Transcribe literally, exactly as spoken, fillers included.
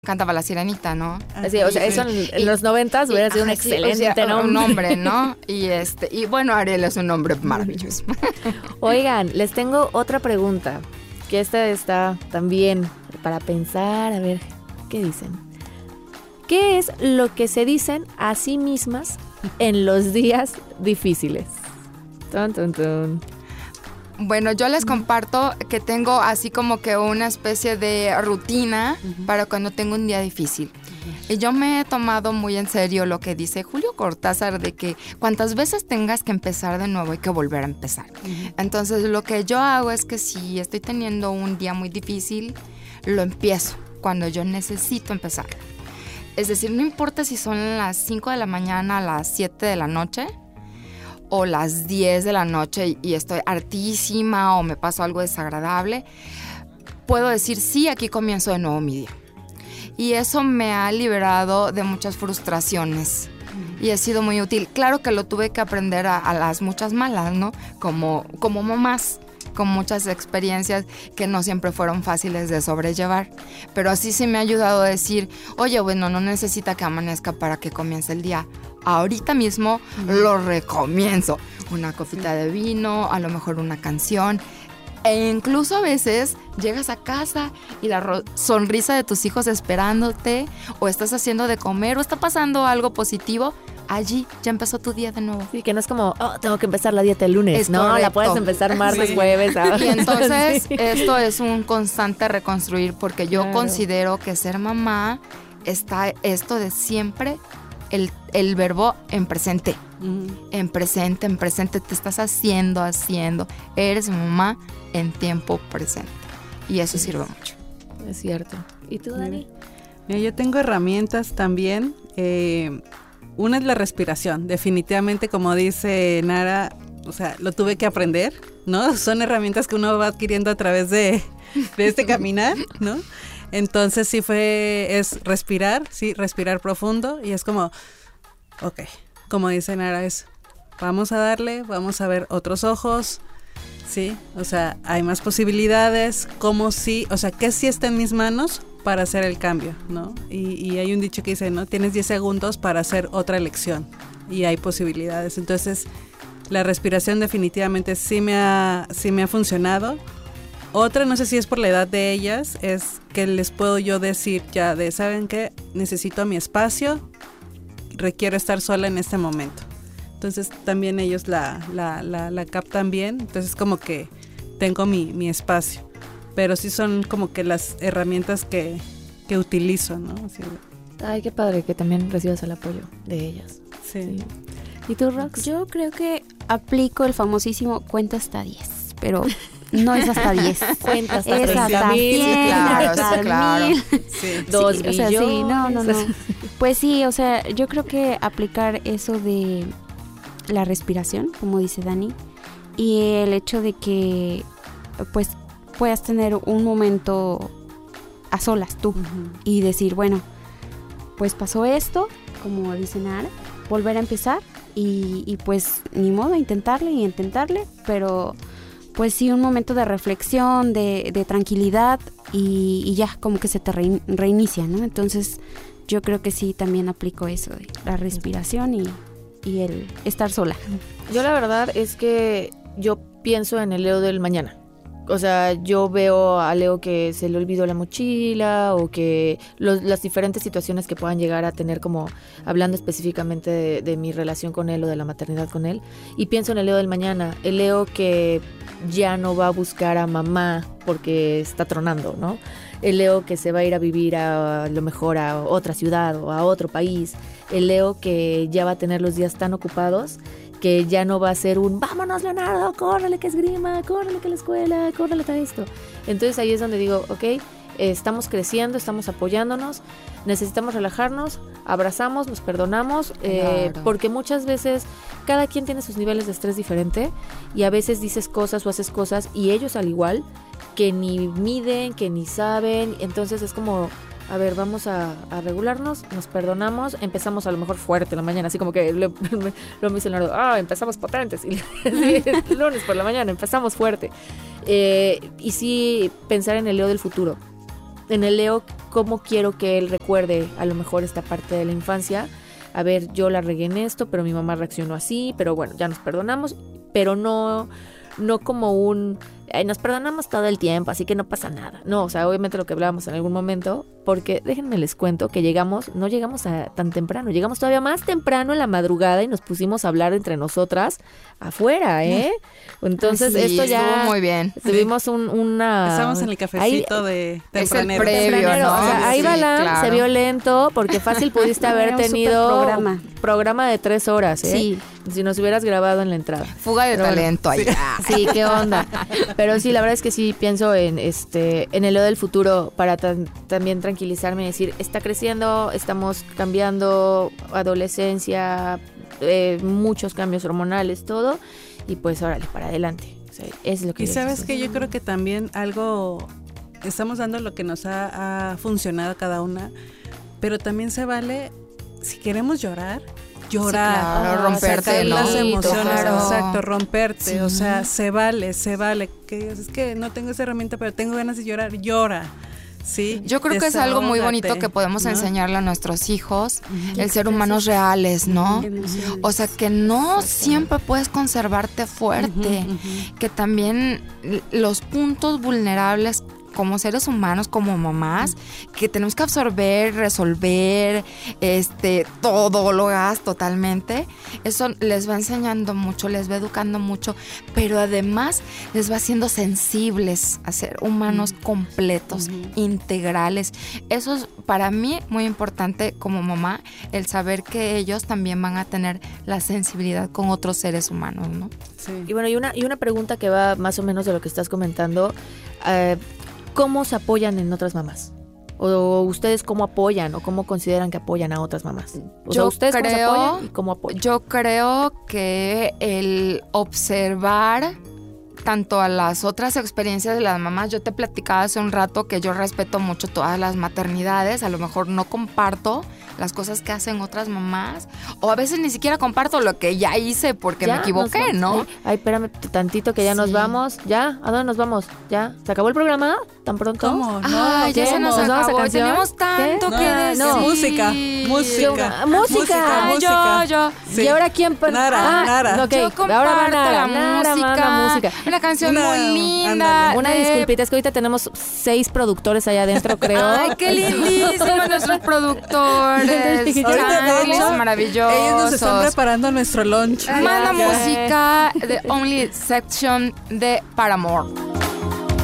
cantaba La Sirenita, ¿no? Así, o sea, eso en, en los noventas hubiera sido un excelente sí, o sea, nombre. Un nombre, ¿no? Y este, y bueno, Ariel es un nombre maravilloso. Oigan, les tengo otra pregunta, que esta está también para pensar, a ver, ¿qué dicen? ¿Qué es lo que se dicen a sí mismas en los días difíciles? Tun, tun, tun. Bueno, yo les comparto que tengo así como que una especie de rutina uh-huh. para cuando tengo un día difícil. Uh-huh. Y yo me he tomado muy en serio lo que dice Julio Cortázar de que cuantas veces tengas que empezar de nuevo hay que volver a empezar. Uh-huh. Entonces lo que yo hago es que si estoy teniendo un día muy difícil, lo empiezo cuando yo necesito empezar. Es decir, no importa si son las cinco de la mañana, las siete de la noche, o las diez de la noche y estoy hartísima o me pasó algo desagradable, puedo decir, sí, aquí comienzo de nuevo mi día. Y eso me ha liberado de muchas frustraciones y ha sido muy útil. Claro que lo tuve que aprender a, a las muchas malas, ¿no? Como, como mamás, con muchas experiencias que no siempre fueron fáciles de sobrellevar. Pero así sí me ha ayudado a decir, oye, bueno, no necesita que amanezca para que comience el día. Ahorita mismo lo recomienzo. Una copita de vino, a lo mejor una canción. E incluso a veces llegas a casa y la ro- sonrisa de tus hijos esperándote, o estás haciendo de comer, o está pasando algo positivo. Allí ya empezó tu día de nuevo. Sí, que no es como, oh, tengo que empezar la dieta el lunes. Es no, correcto. La puedes empezar martes, sí. jueves, sábado. Y entonces sí. esto es un constante reconstruir, porque yo claro. considero que ser mamá está esto de siempre, el, el verbo en presente. Uh-huh. En presente, en presente, te estás haciendo, haciendo. Eres mamá en tiempo presente. Y eso sí. sirve mucho. Es cierto. ¿Y tú, Dani? Mira, yo tengo herramientas también. Eh, Una es la respiración, definitivamente, como dice Nara, o sea, lo tuve que aprender, ¿no? Son herramientas que uno va adquiriendo a través de, de este caminar, ¿no? Entonces sí fue, es respirar, sí, respirar profundo, y es como, ok, como dice Nara, es, vamos a darle, vamos a ver otros ojos, sí, o sea, hay más posibilidades, como sí, o sea, ¿qué sí está en mis manos para hacer el cambio, ¿no? Y, y hay un dicho que dice, ¿no? Tienes diez segundos para hacer otra elección y hay posibilidades. Entonces, la respiración definitivamente sí me ha, sí me ha funcionado. Otra, no sé si es por la edad de ellas, es que les puedo yo decir ya de, ¿saben qué? Necesito mi espacio, requiero estar sola en este momento. Entonces, también ellos la, la, la, la captan bien, entonces como que tengo mi, mi espacio. Pero sí son como que las herramientas que, que utilizo, ¿no? Así. Ay, qué padre que también recibas el apoyo de ellas. Sí. sí. ¿Y tú, Rox? Yo creo que aplico el famosísimo cuenta hasta diez, pero no es hasta diez. Cuenta hasta es hasta mil. cien, Claro, hasta sí, claro. mil. Sí. Dos sí, millones. O sea, sí, no, no, no. Pues sí, o sea, yo creo que aplicar eso de la respiración, como dice Dani, y el hecho de que, pues, puedas tener un momento a solas tú uh-huh. y decir, bueno, pues pasó esto, como dice Nara, volver a empezar y, y pues ni modo, intentarle y intentarle, pero pues sí un momento de reflexión, de, de tranquilidad y, y ya como que se te re, reinicia, ¿no? Entonces yo creo que sí también aplico eso de la respiración y, y el estar sola. Yo la verdad es que yo pienso en el Leo del mañana. O sea, yo veo a Leo que se le olvidó la mochila o que los, las diferentes situaciones que puedan llegar a tener, como hablando específicamente de, de mi relación con él o de la maternidad con él, y pienso en el Leo del mañana, el Leo que ya no va a buscar a mamá porque está tronando, ¿no? El Leo que se va a ir a vivir a, a lo mejor a otra ciudad o a otro país, el Leo que ya va a tener los días tan ocupados que ya no va a ser un vámonos Leonardo, córrele que esgrima, córrele que la escuela, córrele todo esto. Entonces ahí es donde digo, ok, eh, estamos creciendo, estamos apoyándonos, necesitamos relajarnos, abrazamos, nos perdonamos, eh, claro. porque muchas veces cada quien tiene sus niveles de estrés diferente y a veces dices cosas o haces cosas y ellos al igual que ni miden, que ni saben, entonces es como... A ver, vamos a, a regularnos, nos perdonamos, empezamos a lo mejor fuerte en la mañana, así como que lo me dice Leonardo, ah, empezamos potentes, y sí, lunes por la mañana, empezamos fuerte. Eh, y sí, pensar en el Leo del futuro, en el Leo, cómo quiero que él recuerde a lo mejor esta parte de la infancia. A ver, yo la regué en esto, pero mi mamá reaccionó así, pero bueno, ya nos perdonamos, pero no, no como un... Ay, nos perdonamos todo el tiempo, así que no pasa nada. No, o sea, obviamente lo que hablábamos en algún momento, porque déjenme les cuento que llegamos, no llegamos a tan temprano, llegamos todavía más temprano en la madrugada y nos pusimos a hablar entre nosotras afuera, ¿eh? Entonces, Sí, esto ya... estuvo muy bien. Tuvimos un, una... Estamos en el cafecito ahí, de es el tempranero. previo, Tempranero, ¿no? o sea, ahí Sí, Balán claro. se vio lento porque fácil pudiste haber Era un tenido superprograma. programa de tres horas, ¿eh? Sí. Si nos hubieras grabado en la entrada. Fuga de Pero bueno, talento allá. Sí, qué onda. Pero sí, la verdad es que sí pienso en este en el Leo del futuro para tan- también tranquilizarme y decir, está creciendo, estamos cambiando, adolescencia, eh, muchos cambios hormonales, todo, y pues órale, para adelante. O sea, es lo que Y yo sabes pienso. que yo creo que también algo, estamos dando lo que nos ha, ha funcionado a cada una, pero también se vale, si queremos llorar, llorar, claro, romperte, sacar ¿no? las emociones, Claro. exacto, romperte, Sí. o sea, se vale, se vale, que digas, es que no tengo esa herramienta, pero tengo ganas de llorar, llora, ¿sí? Yo creo que es algo muy bonito Desahógate, que podemos ¿no? enseñarle a nuestros hijos, el ser humanos reales, ¿no? Emociones. O sea, que no siempre puedes conservarte fuerte, Ujú, ujú. que también l- los puntos vulnerables como seres humanos, como mamás, que tenemos que absorber, resolver, este, todo lo gas totalmente, eso les va enseñando mucho, les va educando mucho, pero además les va haciendo sensibles a ser humanos completos, integrales. Eso es para mí muy importante como mamá, el saber que ellos también van a tener la sensibilidad con otros seres humanos, ¿no? Sí. Y bueno, y una, y una pregunta que va más o menos de lo que estás comentando. eh, ¿Cómo se apoyan en otras mamás? ¿O ustedes cómo apoyan o cómo consideran que apoyan a otras mamás? O sea, Yo ¿ustedes cómo se creo- apoyan y cómo apoyan? Yo creo que el observar tanto a las otras experiencias de las mamás, yo te platicaba hace un rato que yo respeto mucho todas las maternidades, a lo mejor no comparto las cosas que hacen otras mamás, o a veces ni siquiera comparto lo que ya hice porque Ya me equivoqué, nos ¿no? vamos. Ay, espérame tantito que ya nos Sí. vamos. ¿Ya? ¿A dónde nos vamos? ¿Ya? ¿Se acabó el programa? ¿Tan pronto? ¿Cómo? Ay, ya ¿qué? se nos ¿Nos vamos a acabó, canción? tenemos tanto ¿Qué? que No, decir. no, música, música. Ah, música. Ay, música. yo, yo. Sí. ¿Y ahora quién? pa- Nara, Ah, Nara. ok. Yo Ahora comparto va Nara. la Nara música, manda música. una canción Una- muy linda. ándale. Una de- disculpita, es que ahorita tenemos seis productores allá adentro, creo. Ay, qué lindísimos nuestros productores. Ahorita, de Changuis, hecho, maravillosos. Ellos nos están preparando nuestro lunch. Manda Ya. música de Only Section de Paramore.